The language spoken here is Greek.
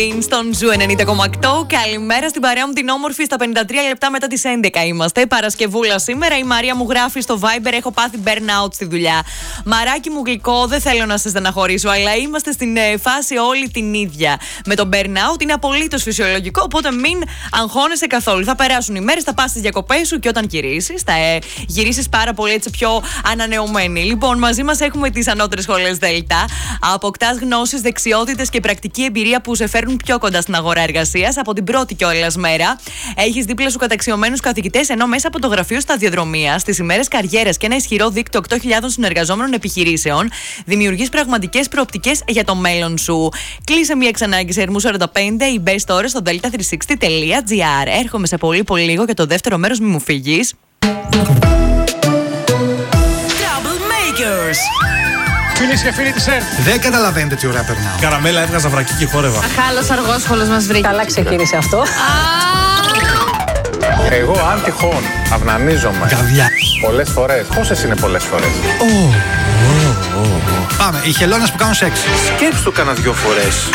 Στον Ζου 90,8. Καλημέρα στην παρέα μου την όμορφη. Στα 53 λεπτά μετά τις 11 είμαστε. Παρασκευούλα σήμερα. Η Μαρία μου γράφει στο Viber: έχω πάθει burnout στη δουλειά. Μαράκι μου γλυκό, δεν θέλω να σε στεναχωρήσω, αλλά είμαστε στην φάση όλη την ίδια. Με το burnout είναι απολύτως φυσιολογικό, οπότε μην αγχώνεσαι καθόλου. Θα περάσουν οι μέρες, θα πας στις διακοπές σου και όταν γυρίσεις, θα γυρίσεις πάρα πολύ έτσι πιο ανανεωμένη. Λοιπόν, μαζί μας έχουμε τις ανώτερες σχολές ΔΕΛΤΑ. Αποκτάς γνώσεις, δεξιότητες και πρακτική εμπειρία που σε φέρνουν πιο κοντά στην αγορά εργασίας από την πρώτη κιόλας μέρα. Έχεις δίπλα σου καταξιωμένους καθηγητές, ενώ μέσα από το γραφείο σταδιοδρομίας, στις ημέρες καριέρας και ένα ισχυρό δίκτυο 8.000 συνεργαζόμενων επιχειρήσεων, δημιουργείς πραγματικές προοπτικές για το μέλλον σου. Κλείσε μία εξανάγκη σε Ερμού 45 ή μπες τώρα στο delta360.gr. Έρχομαι σε πολύ λίγο για το δεύτερο μέρος, μη μου φύγεις. Φίλες και φίλοι της ΕΡΤ. Δεν καταλαβαίνετε τι ωραία περνάω. Καραμέλα έβγαζα βρακί και χόρευα. Αχάλος αργόσχολος μας βρήκε. Καλά ξεκίνησε αυτό. Εγώ αν τυχόν αυνανίζομαι Καβιά. πολλές φορές. Πόσες είναι πολλές φορές? Πάμε, οι χελώνες που κάνουν σεξ. Σκέψου το κάνα 2 φορές.